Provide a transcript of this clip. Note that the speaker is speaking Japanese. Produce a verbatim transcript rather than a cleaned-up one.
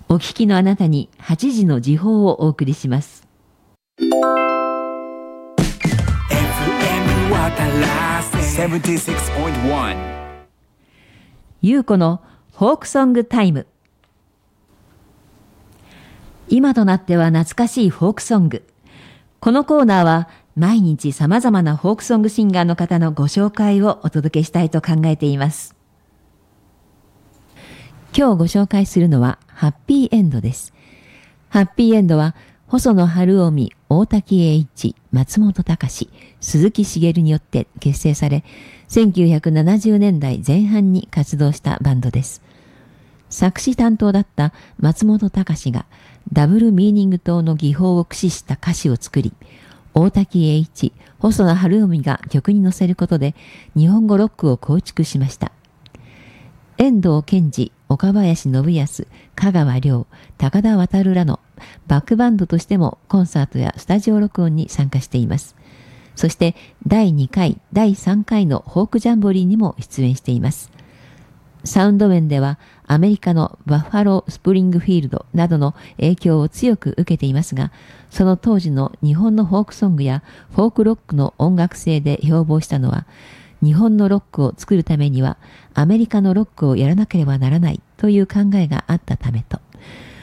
お聞きのあなたにはちじの時報をお送りします。 エフエム 渡らせ ななじゅうろくてんいちゆうこのフォークソングタイム。今となっては懐かしいフォークソング。このコーナーは毎日さまざまなフォークソングシンガーの方のご紹介をお届けしたいと考えています。今日ご紹介するのはハッピーエンドです。ハッピーエンドは細野晴臣、大滝栄一、松本隆、鈴木茂によって結成され、せんきゅうひゃくななじゅうねんだいぜん半に活動したバンドです。作詞担当だった松本隆がダブルミーニング調の技法を駆使した歌詞を作り、大滝栄一、細野晴臣が曲に乗せることで日本語ロックを構築しました。遠藤健二、岡林信康、香川亮、高田渡らのバックバンドとしてもコンサートやスタジオ録音に参加しています。そしてだいにかい、だいさんかいのフォークジャンボリーにも出演しています。サウンド面ではアメリカのバッファロー・スプリングフィールドなどの影響を強く受けていますが、その当時の日本のフォークソングやフォークロックの音楽性で標榜したのは、日本のロックを作るためにはアメリカのロックをやらなければならないという考えがあったためと、